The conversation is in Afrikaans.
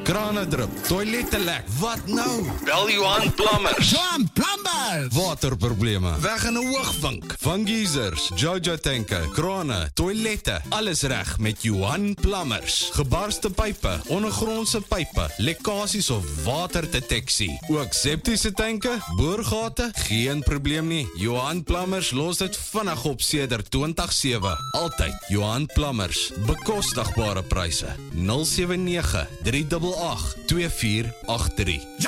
krane drup, toilette lek, wat nou? Bel Johan Plumbers. Johan Plumbers! Waterprobleme, weg in 'n hoogvink. Van geysers, Jojo tanke, krane, toilette, alles reg met Johan Plumbers. Gebarste pype, ondergrondse pype, lekkasies of waterdeteksie. Ook septiese tanke, boorgate, geen probleem nie. Johan Plumbers los dit vinnig op sedert 2007. Altyd Johan Plumbers, bekostigbare pryse. 079 388 2483.